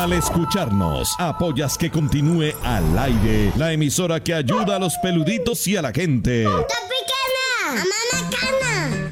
Al escucharnos, apoyas que continúe al aire la emisora que ayuda a los peluditos y a la gente. ¡Está picana! ¡Mamá cana!